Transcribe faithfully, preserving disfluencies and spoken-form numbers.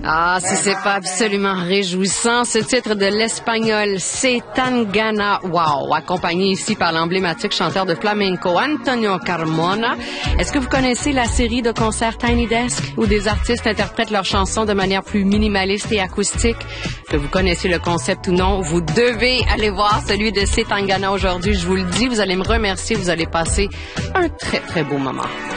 Ah, si c'est pas absolument réjouissant, ce titre de l'espagnol Zetangana, wow, accompagné ici par l'emblématique chanteur de flamenco Antonio Carmona. Est-ce que vous connaissez la série de concerts Tiny Desk où des artistes interprètent leurs chansons de manière plus minimaliste et acoustique? Que vous connaissez le concept ou non, vous devez aller voir celui de Zetangana aujourd'hui. Je vous le dis, vous allez me remercier, vous allez passer un très très beau moment.